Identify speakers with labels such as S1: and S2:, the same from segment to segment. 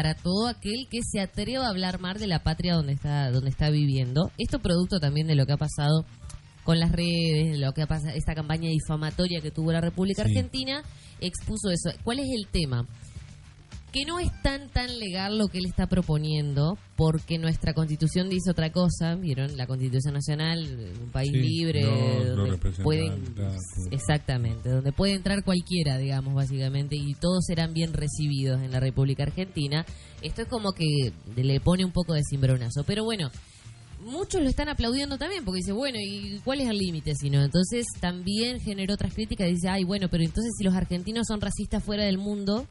S1: para todo aquel que se atreva a hablar mal de la patria donde está viviendo. Esto producto también de lo que ha pasado con las redes, de lo que ha pasado, esta campaña difamatoria que tuvo la República Argentina, expuso eso. ¿Cuál es el tema? Que no es tan legal lo que él está proponiendo, porque nuestra Constitución dice otra cosa, ¿vieron? La Constitución Nacional, un país libre, donde donde puede entrar cualquiera, digamos, básicamente, y todos serán bien recibidos en la República Argentina. Esto es como que le pone un poco de cimbronazo, pero bueno, muchos lo están aplaudiendo también, porque dice, bueno, ¿y cuál es el límite si no? Entonces también generó otras críticas, dice, ay, bueno, pero entonces si los argentinos son racistas fuera del mundo,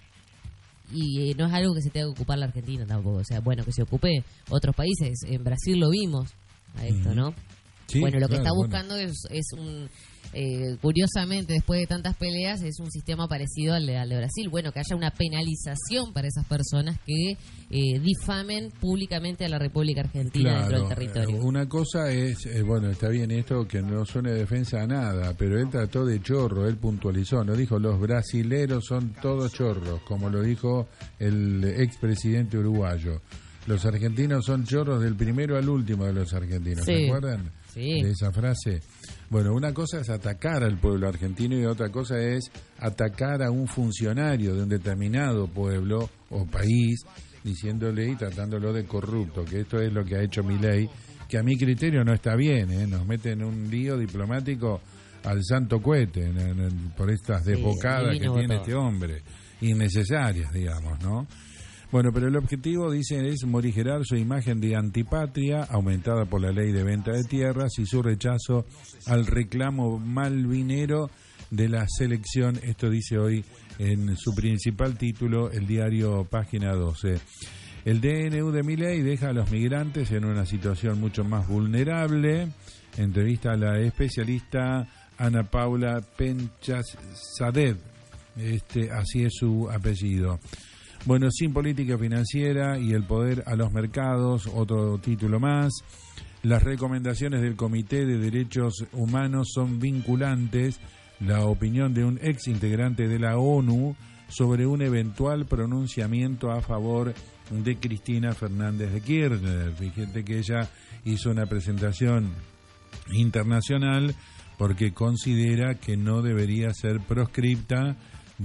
S1: y no es algo que se tenga que ocupar la Argentina tampoco, o sea, bueno, que se ocupe otros países. En Brasil lo vimos a esto, ¿no? Sí, bueno, lo que está buscando es un, curiosamente, después de tantas peleas, es un sistema parecido al de Brasil. Bueno, que haya una penalización para esas personas que difamen públicamente a la República Argentina dentro del territorio.
S2: Una cosa es, bueno, está bien esto que no suene defensa a nada, pero él trató de chorro, él puntualizó, no dijo los brasileros son todos chorros, como lo dijo el expresidente uruguayo. Los argentinos son chorros del primero al último de los argentinos, ¿se acuerdan? De esa frase. Bueno, una cosa es atacar al pueblo argentino y otra cosa es atacar a un funcionario de un determinado pueblo o país, diciéndole y tratándolo de corrupto, que esto es lo que ha hecho Milei, que a mi criterio no está bien, nos mete en un lío diplomático al santo cohete por estas desbocadas que tiene este hombre, innecesarias, digamos, ¿no? Bueno, pero el objetivo, dicen, es morigerar su imagen de antipatria, aumentada por la ley de venta de tierras, y su rechazo al reclamo malvinero de la selección. Esto dice hoy en su principal título el diario Página 12. El DNU de Milei deja a los migrantes en una situación mucho más vulnerable. Entrevista a la especialista Ana Paula Penchasadeh, así es su apellido. Bueno, sin política financiera y el poder a los mercados, otro título más. Las recomendaciones del Comité de Derechos Humanos son vinculantes. La opinión de un ex integrante de la ONU sobre un eventual pronunciamiento a favor de Cristina Fernández de Kirchner. Fíjate que ella hizo una presentación internacional porque considera que no debería ser proscripta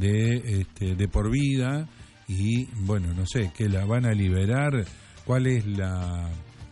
S2: de por vida. Y bueno, no sé, que la van a liberar. ¿Cuál es la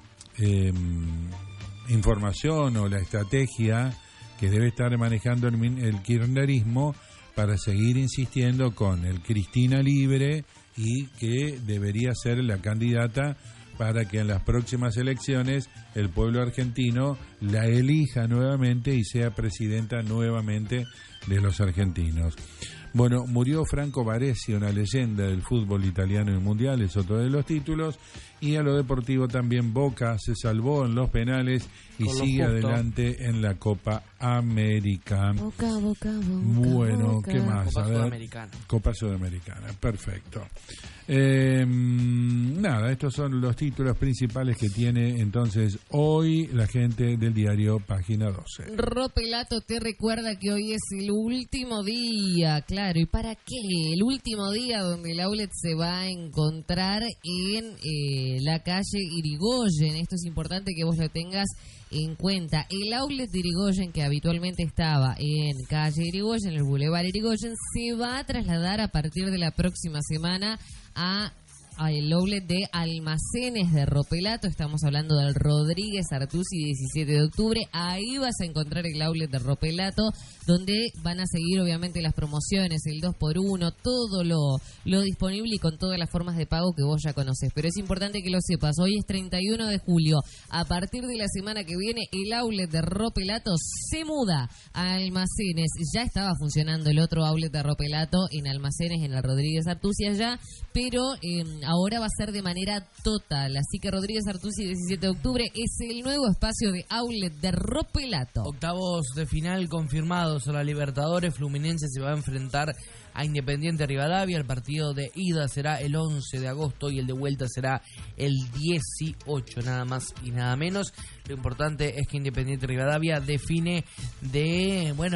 S2: información o la estrategia que debe estar manejando el kirchnerismo para seguir insistiendo con el Cristina libre y que debería ser la candidata para que en las próximas elecciones el pueblo argentino la elija nuevamente y sea presidenta nuevamente de los argentinos? Bueno, murió Franco Baresi, una leyenda del fútbol italiano y mundial, es otro de los títulos. Y a lo deportivo también, Boca se salvó en los penales y sigue adelante en la Copa América.
S1: Boca.
S2: Bueno, ¿qué más?
S3: Copa Sudamericana.
S2: Copa Sudamericana, perfecto. Nada, estos son los títulos principales que tiene entonces hoy la gente del diario Página 12.
S1: Ropelato te recuerda que hoy es el último día, claro, ¿y para qué? El último día donde el outlet se va a encontrar en la calle Irigoyen. Esto es importante que vos lo tengas en cuenta. El outlet de Irigoyen, que habitualmente estaba en calle Irigoyen, el Boulevard Irigoyen, se va a trasladar a partir de la próxima semana al outlet de Almacenes de Ropelato. Estamos hablando del Rodríguez Artusi, 17 de octubre. Ahí vas a encontrar el outlet de Ropelato, donde van a seguir obviamente las promociones, el 2x1, todo lo disponible y con todas las formas de pago que vos ya conocés. Pero es importante que lo sepas, hoy es 31 de julio. A partir de la semana que viene, el outlet de Ropelato se muda a Almacenes. Ya estaba funcionando el otro outlet de Ropelato en Almacenes, en el Rodríguez Artusi allá, pero ahora va a ser de manera total. Así que Rodríguez Artusi, 17 de octubre, es el nuevo espacio de outlet de Ropelato.
S3: Octavos de final confirmados a la Libertadores. Fluminense se va a enfrentar a Independiente Rivadavia. El partido de ida será el 11 de agosto y el de vuelta será el 18, nada más y nada menos. Lo importante es que Independiente Rivadavia define de,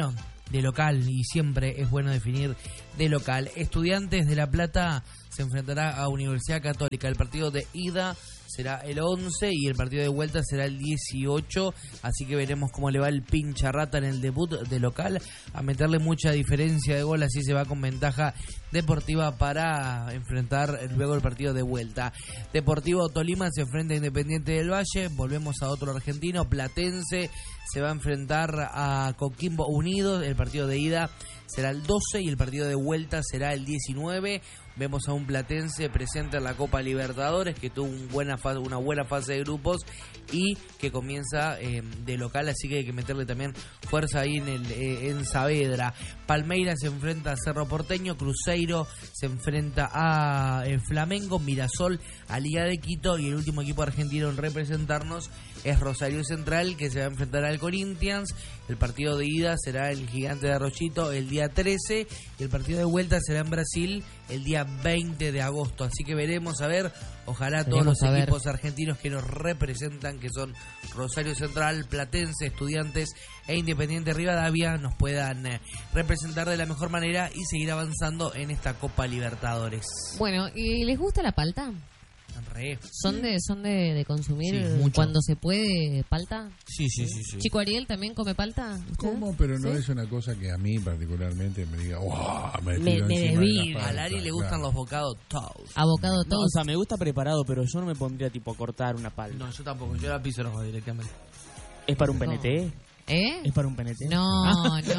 S3: de local, y siempre es bueno definir de local. Estudiantes de La Plata se enfrentará a Universidad Católica. El partido de ida será el 11 y el partido de vuelta será el 18, así que veremos cómo le va el pincha rata en el debut de local, a meterle mucha diferencia de gol, así se va con ventaja deportiva para enfrentar luego el partido de vuelta. Deportivo Tolima se enfrenta a Independiente del Valle. Volvemos a otro argentino, Platense se va a enfrentar a Coquimbo Unidos. El partido de ida será el 12 y el partido de vuelta será el 19. Vemos a un Platense presente en la Copa Libertadores, que tuvo una buena fase de grupos y que comienza de local, así que hay que meterle también fuerza ahí en Saavedra. Palmeiras se enfrenta a Cerro Porteño, Cruzeiro se enfrenta a Flamengo, Mirasol a Liga de Quito, y el último equipo argentino en representarnos es Rosario Central, que se va a enfrentar al Corinthians. El partido de ida será el Gigante de Arroyito el día 13 y el partido de vuelta será en Brasil el día 20 de agosto. Así que veremos, a ver, ojalá todos los equipos argentinos que nos representan, que son Rosario Central, Platense, Estudiantes e Independiente Rivadavia, nos puedan representar de la mejor manera y seguir avanzando en esta Copa Libertadores.
S1: Bueno, ¿y les gusta la palta? ¿Son de consumir cuando se puede palta?
S3: Sí.
S1: ¿Chico Ariel también come palta?
S2: Como, pero no es una cosa que a mí particularmente me diga, me
S1: desvive.
S3: A Lari le gustan los bocados toast.
S1: Avocado toast.
S4: No, o sea, me gusta preparado, pero yo no me pondría tipo a cortar una palta.
S3: No, yo tampoco, yo la piso roja directamente.
S4: ¿Es para un PNT? ¿Es para un PNT?
S1: No. Le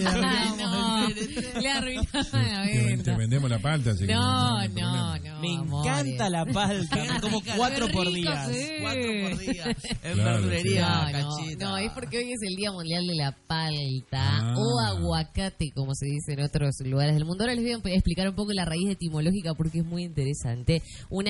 S1: arruinamos la venta.
S2: Te vendemos la palta. Así
S1: no.
S4: Me encanta la palta. Como 4 por día.
S3: 4 por día. En verdulería, cachita.
S1: No, es porque hoy es el Día Mundial de la Palta o aguacate, como se dice en otros lugares del mundo. Ahora les voy a explicar un poco la raíz etimológica porque es muy interesante.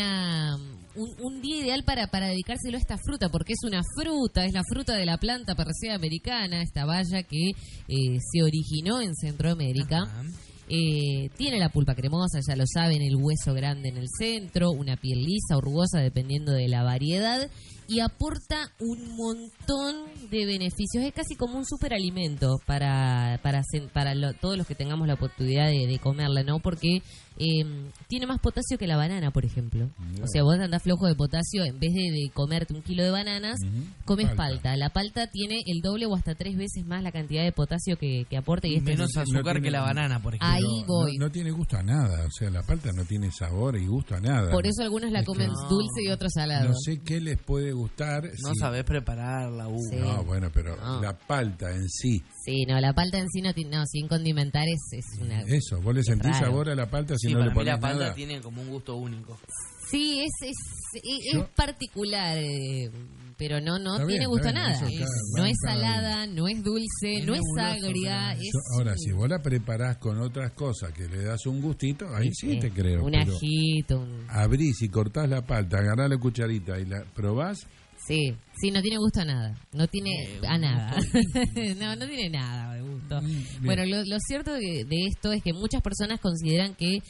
S1: Un día ideal para dedicárselo a esta fruta, porque es una fruta, es la fruta de la planta Persea americana, esta baya que se originó en Centroamérica. Tiene la pulpa cremosa, ya lo saben, el hueso grande en el centro, una piel lisa o rugosa dependiendo de la variedad, y aporta un montón de beneficios. Es casi como un superalimento para todos los que tengamos la oportunidad de comerla, ¿no? Porque tiene más potasio que la banana, por ejemplo. O sea, vos andás flojo de potasio, en vez de comerte 1 kilo de bananas, comes palta. La palta tiene el doble o hasta 3 veces más la cantidad de potasio que aporta. Y
S3: menos azúcar que la banana, por ejemplo.
S1: Ahí voy.
S2: No tiene gusto a nada, o sea, la palta no tiene sabor y gusto a nada.
S1: Por eso algunos la comen dulce y otros salado.
S2: No sé qué les puede gustar.
S3: No sabés prepararla.
S1: Sí.
S2: No, bueno, pero la palta en sí.
S1: Sí, no, la palta en sí sin condimentar es una...
S2: Eso, vos le sentís
S1: raro.
S2: sabor a la palta si no
S3: para
S2: le
S3: mí
S2: pones
S3: la palta
S2: nada.
S3: tiene como un gusto único.
S1: Sí, es particular, pero no tiene gusto a nada. No es salada, no es dulce, no es agria.
S2: Ahora, si vos la preparás con otras cosas que le das un gustito, ahí sí te creo.
S1: Un ajito.
S2: Abrís y cortás la palta, agarrás la cucharita y la probás.
S1: Sí, no tiene gusto a nada. No tiene a nada. no tiene nada de gusto. Bueno, lo cierto de esto es que muchas personas consideran que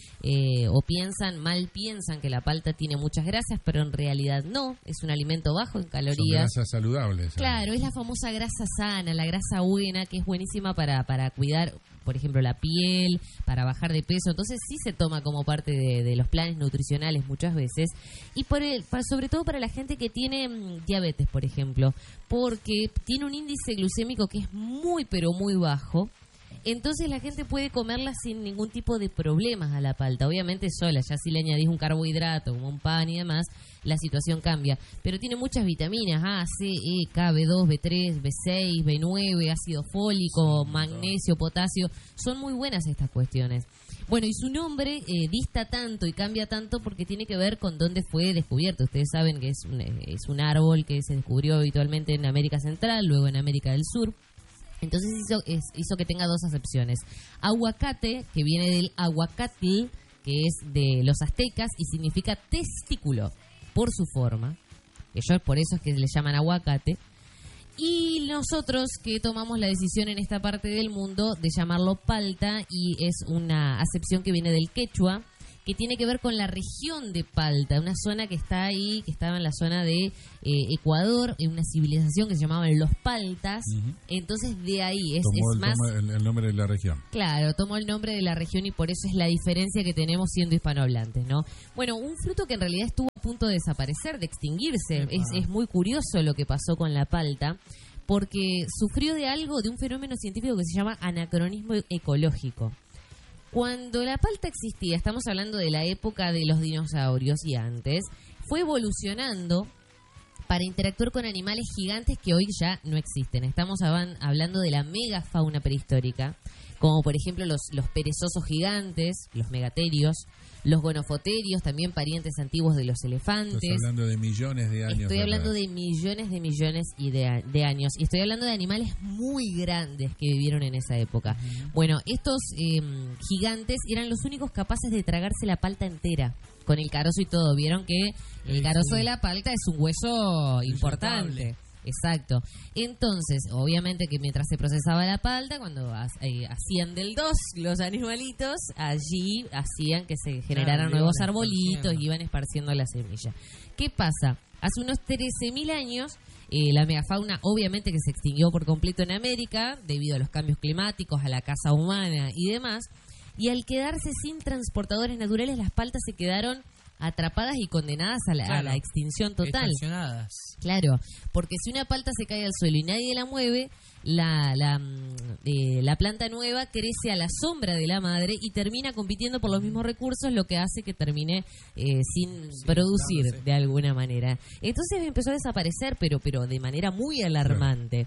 S1: mal piensan que la palta tiene muchas grasas, pero en realidad no. Es un alimento bajo en calorías.
S2: Son grasas saludables.
S1: Claro, es la famosa grasa sana, la grasa buena, que es buenísima para cuidar, por ejemplo, la piel, para bajar de peso. Entonces sí se toma como parte de los planes nutricionales muchas veces. Y sobre todo para la gente que tiene diabetes, por ejemplo, porque tiene un índice glucémico que es muy, pero muy bajo. Entonces la gente puede comerla sin ningún tipo de problemas a la palta. Obviamente sola, ya si le añadís un carbohidrato como un pan y demás, la situación cambia. Pero tiene muchas vitaminas, A, C, E, K, B2, B3, B6, B9, ácido fólico, magnesio, potasio. Son muy buenas estas cuestiones. Bueno, y su nombre dista tanto y cambia tanto porque tiene que ver con dónde fue descubierto. Ustedes saben que es un árbol que se descubrió habitualmente en América Central, luego en América del Sur. Entonces hizo que tenga 2 acepciones. Aguacate, que viene del aguacatl, que es de los aztecas y significa testículo por su forma. Ellos por eso es que le llaman aguacate. Y nosotros que tomamos la decisión en esta parte del mundo de llamarlo palta, y es una acepción que viene del quechua, que tiene que ver con la región de Palta, una zona que está ahí, que estaba en la zona de Ecuador, en una civilización que se llamaban los Paltas. Entonces de ahí
S2: tomó el nombre de la región.
S1: Claro, tomó el nombre de la región y por eso es la diferencia que tenemos siendo hispanohablantes, ¿no? Bueno, un fruto que en realidad estuvo a punto de desaparecer, de extinguirse. Es muy curioso lo que pasó con la palta, porque sufrió de un fenómeno científico que se llama anacronismo ecológico. Cuando la palta existía, estamos hablando de la época de los dinosaurios y antes, fue evolucionando para interactuar con animales gigantes que hoy ya no existen. Estamos hablando de la megafauna prehistórica, como por ejemplo los perezosos gigantes, los megaterios, los gonofoterios, también parientes antiguos de los elefantes.
S2: Estás hablando de millones de años.
S1: Estoy hablando de millones y de años. Y estoy hablando de animales muy grandes que vivieron en esa época. Bueno, estos gigantes eran los únicos capaces de tragarse la palta entera, con el carozo y todo. Vieron que el carozo de la palta es un hueso importante. Exacto. Entonces, obviamente que mientras se procesaba la palta, cuando hacían del 2 los animalitos, allí hacían que se generaran nuevos arbolitos y iban esparciendo la semilla. ¿Qué pasa? Hace unos 13.000 años, la megafauna obviamente que se extinguió por completo en América, debido a los cambios climáticos, a la caza humana y demás, y al quedarse sin transportadores naturales, las paltas se quedaron atrapadas y condenadas a la extinción total.
S3: Estacionadas.
S1: Claro, porque si una palta se cae al suelo y nadie la mueve, la planta nueva crece a la sombra de la madre y termina compitiendo por los mismos recursos, lo que hace que termine sin producir de alguna manera. Entonces empezó a desaparecer, pero de manera muy alarmante.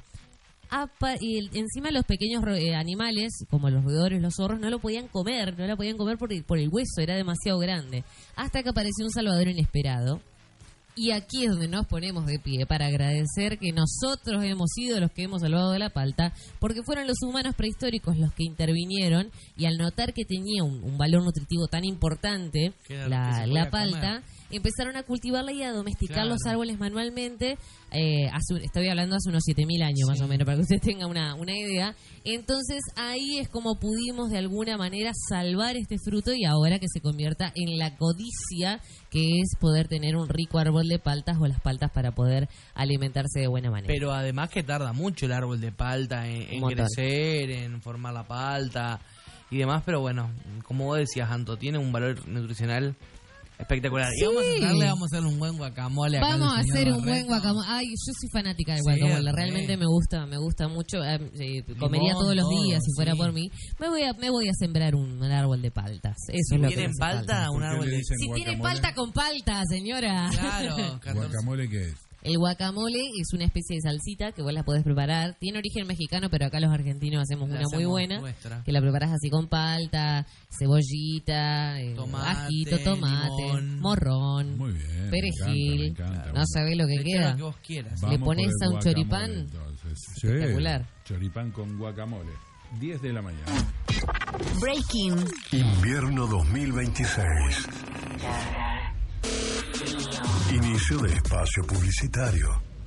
S1: Encima los pequeños animales, como los roedores, los zorros, no la podían comer por el hueso, era demasiado grande. Hasta que apareció un salvador inesperado. Y aquí es donde nos ponemos de pie para agradecer que nosotros hemos sido los que hemos salvado de la palta, porque fueron los humanos prehistóricos los que intervinieron y al notar que tenía un valor nutritivo tan importante, la palta, empezaron a cultivarla y a domesticar los árboles manualmente. Estoy hablando hace unos 7.000 años más o menos, para que ustedes tengan una idea. Entonces ahí es como pudimos de alguna manera salvar este fruto y ahora que se convierta en la codicia que es poder tener un rico árbol de paltas o las paltas para poder alimentarse de buena manera.
S3: Pero además que tarda mucho el árbol de palta en crecer, en formar la palta y demás, pero bueno, como vos decías, Anto, tiene un valor nutricional espectacular.
S1: Sí.
S3: Y vamos a hacer un buen guacamole acá.
S1: Vamos a hacer un buen guacamole. Ay, yo soy fanática del guacamole. Realmente me gusta mucho. Comería todos los días si fuera por mí. Me voy a sembrar un árbol de paltas. Eso es lo que
S3: tienen palta, un árbol de...
S1: Si tiene palta con palta, señora.
S3: Claro.
S2: ¿Guacamole qué es?
S1: El guacamole es una especie de salsita que vos la podés preparar. Tiene origen mexicano, pero acá los argentinos hacemos una muy buena. Nuestra. Que la preparás así con palta, cebollita, ajito, tomate, morrón,
S2: muy bien,
S1: perejil.
S2: Me encanta.
S1: No sabés lo que queda.
S3: Lo que vos quieras.
S1: Le pones a un choripán. Espectacular.
S2: Choripán con guacamole. 10 de la mañana.
S5: Breaking.
S6: Invierno 2026. Inicio de espacio publicitario.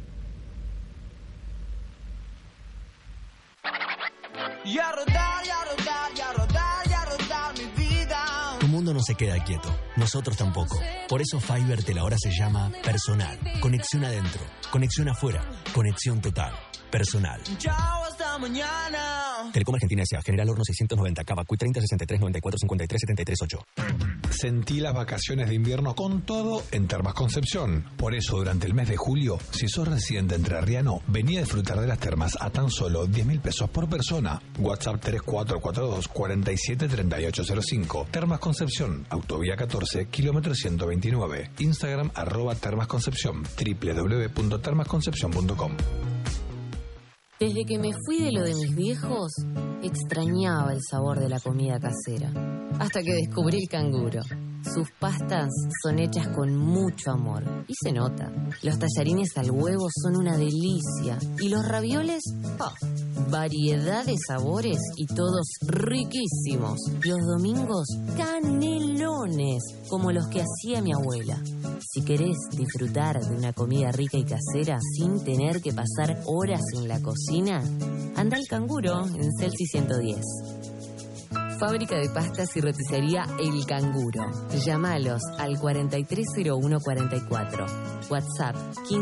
S7: Y a rodar, y a rodar, y a rodar, y a rodar mi vida.
S8: Tu mundo no se queda quieto, nosotros tampoco. Por eso Fivertel ahora se llama Personal. Conexión adentro, conexión afuera, conexión total. Personal.
S7: Chao, hasta mañana.
S8: Telecom Argentina S.A. General Horno 690, Cava, Q 30 63 94 53 73 8.
S9: Sentí las vacaciones de invierno con todo en Termas Concepción. Por eso, durante el mes de julio, si sos residente entrerriano, vení a disfrutar de las termas a tan solo 10.000 pesos por persona. WhatsApp 3442 47 3805. Termas Concepción, Autovía 14, kilómetro 129. Instagram @termasconcepción, www.termasconcepción.com.
S10: Desde que me fui de lo de mis viejos, extrañaba el sabor de la comida casera. Hasta que descubrí el canguro. Sus pastas son hechas con mucho amor. Y se nota. Los tallarines al huevo son una delicia. Y los ravioles, variedad de sabores y todos riquísimos. Los domingos, canelones, como los que hacía mi abuela. Si querés disfrutar de una comida rica y casera sin tener que pasar horas en la cocina, anda al Canguro en Celsi 110. Fábrica de pastas y roticería El Canguro. Llámalos al 430144. WhatsApp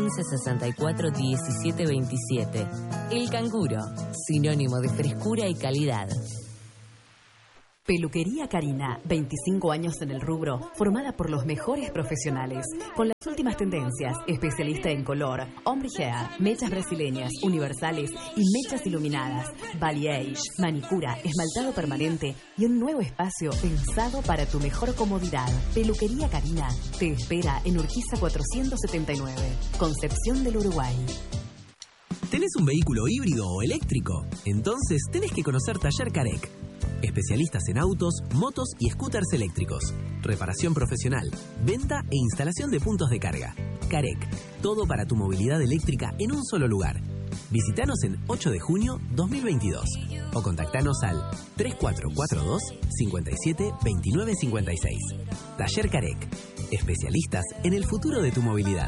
S10: 15641727. El Canguro, sinónimo de frescura y calidad.
S11: Peluquería Karina, 25 años en el rubro, formada por los mejores profesionales, con las últimas tendencias, especialista en color, ombre hair, mechas brasileñas, universales y mechas iluminadas, balayage, manicura, esmaltado permanente y un nuevo espacio pensado para tu mejor comodidad. Peluquería Karina te espera en Urquiza 479, Concepción del Uruguay.
S12: ¿Tenés un vehículo híbrido o eléctrico? Entonces tenés que conocer Taller Carec. Especialistas en autos, motos y scooters eléctricos. Reparación profesional, venta e instalación de puntos de carga. Carec, todo para tu movilidad eléctrica en un solo lugar. Visítanos en 8 de junio 2022 o contactanos al 3442 57 29 56. Taller Carec, especialistas en el futuro de tu movilidad.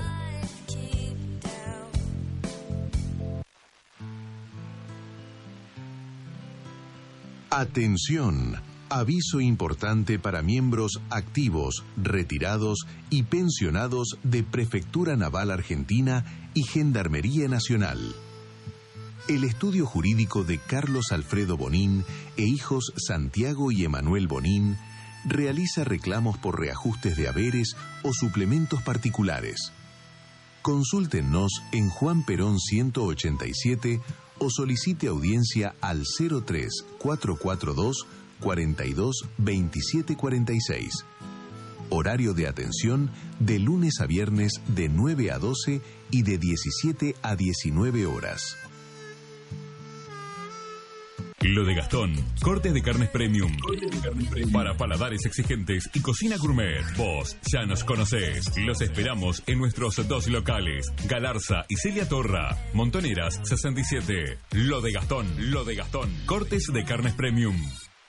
S13: Atención, aviso importante para miembros activos, retirados y pensionados de Prefectura Naval Argentina y Gendarmería Nacional. El estudio jurídico de Carlos Alfredo Bonín e hijos Santiago y Emanuel Bonín realiza reclamos por reajustes de haberes o suplementos particulares. Consúltenos en Juan Perón 187 o solicite audiencia al 03-442 42 27 46. Horario de atención de lunes a viernes de 9 a 12 y de 17 a 19 horas.
S14: Lo de Gastón, cortes de carnes premium. Para paladares exigentes y cocina gourmet. Vos ya nos conocés. Los esperamos en nuestros dos locales, Galarza y Celia Torra. Montoneras 67. Lo de Gastón, cortes de carnes premium.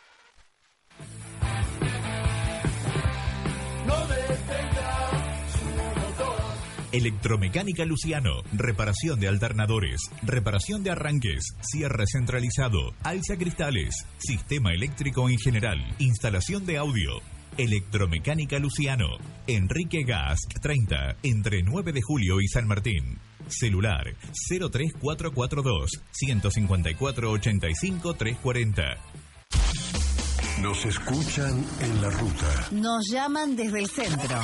S15: Electromecánica Luciano, reparación de alternadores, reparación de arranques, cierre centralizado, alza cristales, sistema eléctrico en general, instalación de audio. Electromecánica Luciano, Enrique Gask 30, entre 9 de julio y San Martín. Celular 03442 154 85 340.
S6: Nos escuchan en la ruta.
S5: Nos llaman desde el centro.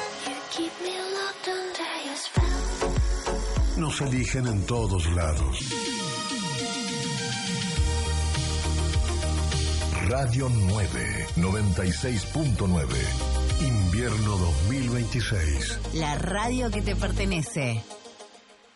S6: Nos eligen en todos lados. Radio 9, 96.9. Invierno 2026.
S5: La radio que te pertenece.